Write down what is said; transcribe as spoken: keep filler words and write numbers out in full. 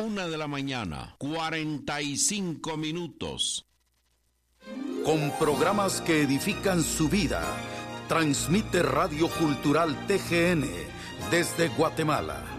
una de la mañana, cuarenta y cinco minutos. Con programas que edifican su vida, transmite Radio Cultural T G N desde Guatemala.